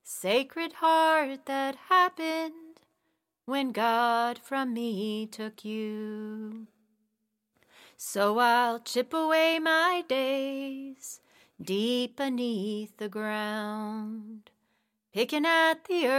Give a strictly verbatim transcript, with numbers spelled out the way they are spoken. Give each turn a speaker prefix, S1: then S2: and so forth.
S1: Sacred Heart that happened when God from me took you. So I'll chip away my days deep beneath the ground, picking at the earth